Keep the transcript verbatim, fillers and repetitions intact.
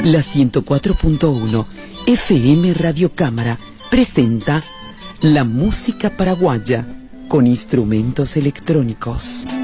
La ciento cuatro punto uno F M Radio Cámara presenta la música paraguaya con instrumentos electrónicos.